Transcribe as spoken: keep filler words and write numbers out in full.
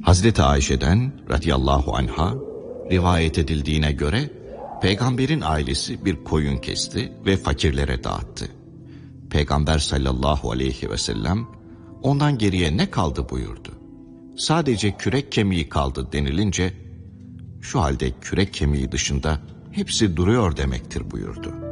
Hazreti Ayşe'den radıyallahu anha rivayet edildiğine göre Peygamberin ailesi bir koyun kesti ve fakirlere dağıttı. Peygamber sallallahu aleyhi ve sellem ondan geriye ne kaldı buyurdu. Sadece kürek kemiği kaldı denilince şu halde kürek kemiği dışında hepsi duruyor demektir buyurdu.